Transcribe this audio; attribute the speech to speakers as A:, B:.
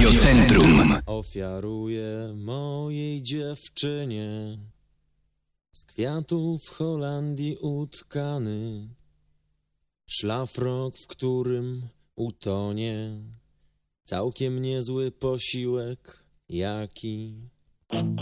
A: Radiocentrum.
B: Ofiaruję mojej dziewczynie z kwiatów w Holandii utkany szlafrok, w którym utonie całkiem niezły posiłek jaki.